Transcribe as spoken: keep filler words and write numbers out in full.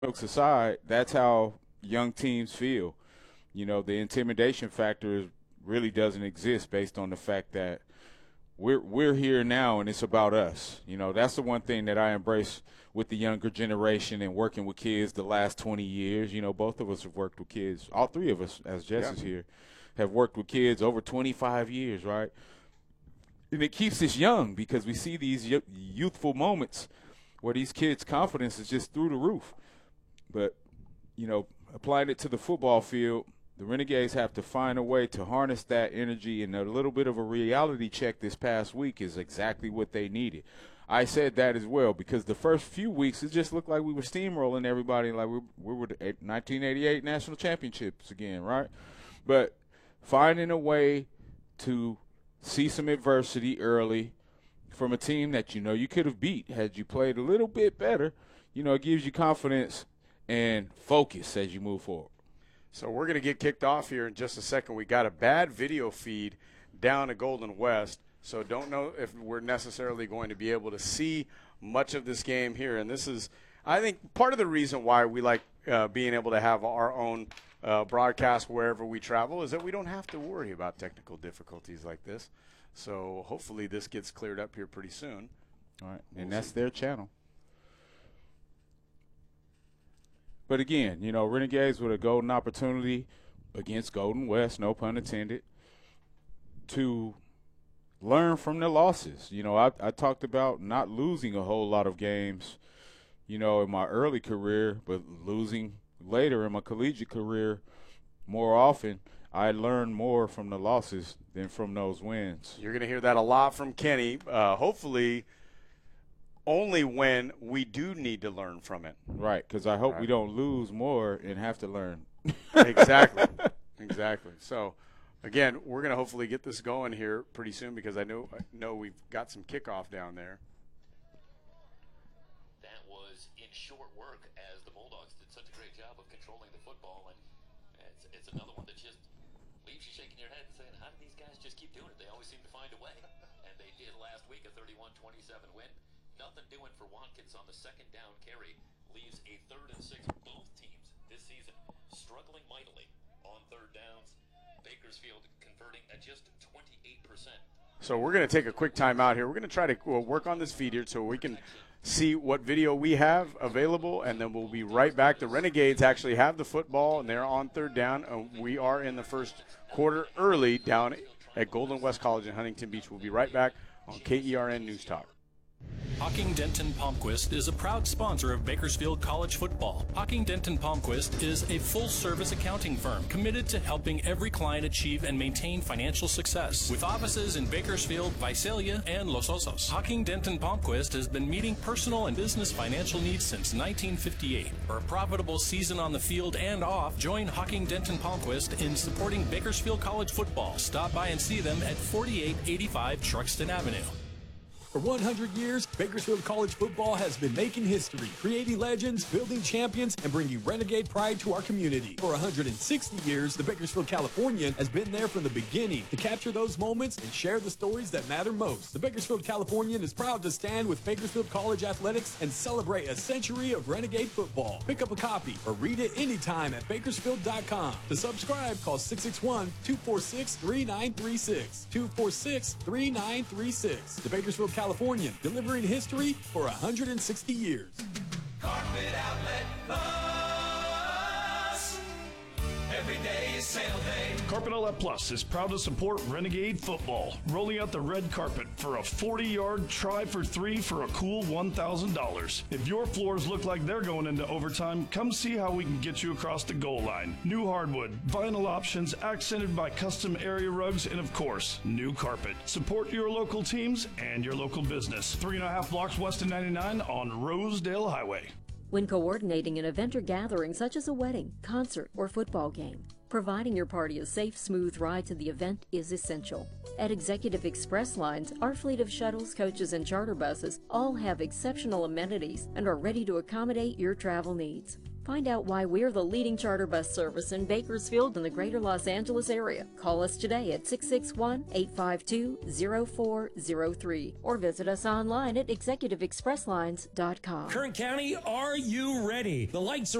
jokes aside, that's how young teams feel. You know, the intimidation factor really doesn't exist based on the fact that we're we're here now and it's about us. You know, that's the one thing that I embrace with the younger generation and working with kids the last twenty years. You know, both of us have worked with kids. All three of us, as Jess Yeah. is here, have worked with kids over twenty-five years, right? And it keeps us young because we see these y- youthful moments where these kids' confidence is just through the roof. But, you know, applying it to the football field, the Renegades have to find a way to harness that energy, and a little bit of a reality check this past week is exactly what they needed. I said that as well because the first few weeks it just looked like we were steamrolling everybody like we, we were the nineteen eighty-eight national championships again, right? But finding a way to see some adversity early from a team that you know you could have beat had you played a little bit better, you know, it gives you confidence and focus as you move forward. So we're going to get kicked off here in just a second. We got a bad video feed down at Golden West, so don't know if we're necessarily going to be able to see much of this game here. And this is, I think, part of the reason why we like uh, being able to have our own uh, broadcast wherever we travel is that we don't have to worry about technical difficulties like this. So hopefully this gets cleared up here pretty soon. All right, We'll and that's see. their channel. But again, you know, Renegades with a golden opportunity against Golden West, no pun intended, to learn from their losses. You know, I, I talked about not losing a whole lot of games, you know, in my early career, but losing later in my collegiate career more often. I learned more from the losses than from those wins. You're going to hear that a lot from Kenny. Uh, hopefully only when we do need to learn from it. Right, because I hope Right. we don't lose more and have to learn. Exactly. Exactly. So, again, we're going to hopefully get this going here pretty soon because I know, I know we've got some kickoff down there. That was in short work as the Bulldogs did such a great job of controlling the football, and it's, it's another one that just leaves you shaking your head and saying, how do these guys just keep doing it? They always seem to find a way, and they did last week, a thirty-one twenty-seven win. Nothing doing for Watkins on the second down carry. Leaves a third and six. Both teams this season struggling mightily on third downs. Bakersfield converting at just twenty-eight percent. So we're going to take a quick time out here. We're going to try to well, work on this feed here so we can see what video we have available, and then we'll be right back. The Renegades actually have the football, and they're on third down. Uh, we are in the first quarter early down at Golden West College in Huntington Beach. We'll be right back on K E R N News Talk. Hocking Denton Palmquist is a proud sponsor of Bakersfield College football. Hocking Denton Palmquist is a full-service accounting firm committed to helping every client achieve and maintain financial success. With offices in Bakersfield, Visalia, and Los Osos, Hocking Denton Palmquist has been meeting personal and business financial needs since nineteen fifty-eight. For a profitable season on the field and off, join Hocking Denton Palmquist in supporting Bakersfield College football. Stop by and see them at forty-eight eighty-five Truxton Avenue. For one hundred years, Bakersfield College football has been making history, creating legends, building champions, and bringing Renegade pride to our community. For one hundred sixty years, the Bakersfield Californian has been there from the beginning to capture those moments and share the stories that matter most. The Bakersfield Californian is proud to stand with Bakersfield College Athletics and celebrate a century of Renegade football. Pick up a copy or read it anytime at bakersfield dot com. To subscribe, call six six one, two four six, three nine three six, two four six, three nine three six. The Bakersfield Californian, delivering history for one hundred sixty years. Carpet Outlet Plus. Every day is sale day. Carpet Outlet Plus is proud to support Renegade football, rolling out the red carpet for a forty-yard try for three for a cool one thousand dollars. If your floors look like they're going into overtime, come see how we can get you across the goal line. New hardwood, vinyl options accented by custom area rugs, and of course, new carpet. Support your local teams and your local business. Three and a half blocks west of ninety-nine on Rosedale Highway. When coordinating an event or gathering such as a wedding, concert, or football game, providing your party a safe, smooth ride to the event is essential. At Executive Express Lines, our fleet of shuttles, coaches, and charter buses all have exceptional amenities and are ready to accommodate your travel needs. Find out why we're the leading charter bus service in Bakersfield and the greater Los Angeles area. Call us today at six six one, eight five two, zero four zero three or visit us online at executive express lines dot com. Kern County, are you ready? The lights are